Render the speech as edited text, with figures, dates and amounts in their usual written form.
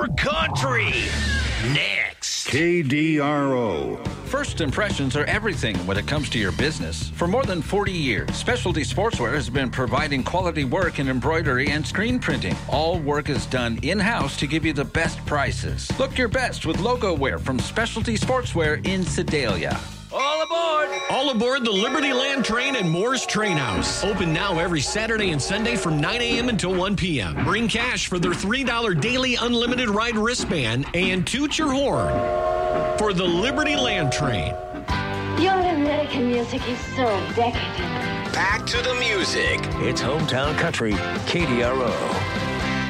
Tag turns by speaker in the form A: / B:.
A: country. Next.
B: KDRO.
C: First impressions are everything when it comes to your business. For more than 40 years, Specialty Sportswear has been providing quality work in embroidery and screen printing. All work is done in-house to give you the best prices. Look your best with logo wear from Specialty Sportswear in Sedalia.
A: All aboard!
D: All aboard the Liberty Land Train and Moore's Train House. Open now every Saturday and Sunday from 9 a.m. until 1 p.m. Bring cash for their $3 daily unlimited ride wristband and toot your horn for the Liberty Land Train.
E: Your American music is so decadent.
A: Back to the music.
F: It's hometown country, KDRO.